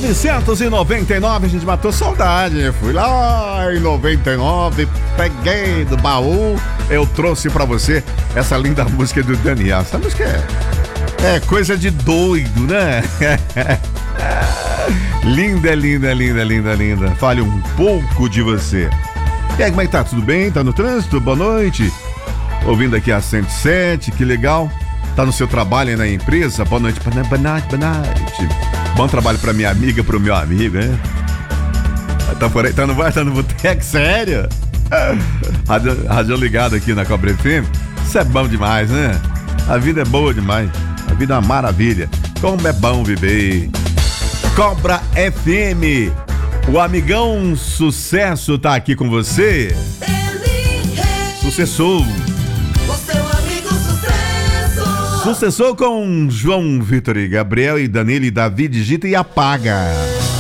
1999, a gente matou saudade. Fui lá em 99, peguei do baú, eu trouxe pra você essa linda música do Daniel. Essa música é coisa de doido, né? Linda, linda, linda, linda, linda. Fale um pouco de você. E aí, como é que tá? Tudo bem? Tá no trânsito? Boa noite. Ouvindo aqui a 107, que legal. Tá no seu trabalho aí na empresa? Boa noite, boa noite, boa noite. Bom trabalho pra minha amiga, pro meu amigo, né? Tá por aí, tá no bar, tá no boteco, sério? Rádio ligado aqui na Cobra FM. Isso é bom demais, né? A vida é boa demais. A vida é uma maravilha. Como é bom viver. Cobra FM. O amigão Sucesso tá aqui com você. Sucessou. Sucessou com João Vitor e Gabriel e Danilo e Davi, digita e apaga.